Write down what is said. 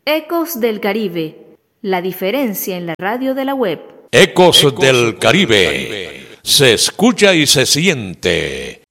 Ecos del Caribe, la diferencia en la radio de la web. Ecos del Caribe, se escucha y se siente